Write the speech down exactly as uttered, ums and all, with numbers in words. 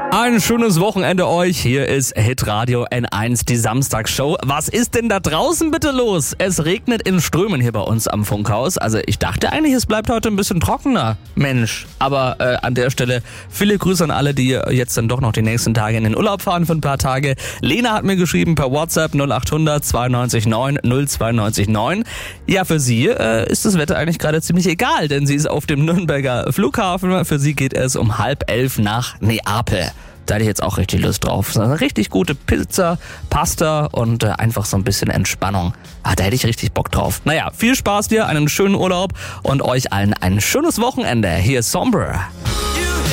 Ein schönes Wochenende euch. Hier ist Hitradio N eins, die Samstagsshow. Was ist denn da draußen bitte los? Es regnet in Strömen hier bei uns am Funkhaus. Also ich dachte eigentlich, es bleibt heute ein bisschen trockener. Mensch. Aber äh, an der Stelle viele Grüße an alle, die jetzt dann doch noch die nächsten Tage in den Urlaub fahren für ein paar Tage. Lena hat mir geschrieben per WhatsApp null acht hundert zweiundneunzig neun null zweiundneunzig neun. Ja, für sie äh, ist das Wetter eigentlich gerade ziemlich egal, denn sie ist auf dem Nürnberger Flughafen. Für sie geht es um halb elf nach Neapel. Da hätte ich jetzt auch richtig Lust drauf. So eine richtig gute Pizza, Pasta und äh, einfach so ein bisschen Entspannung. Ah, da hätte ich richtig Bock drauf. Naja, viel Spaß dir, einen schönen Urlaub und euch allen ein schönes Wochenende. Hier ist Sombre.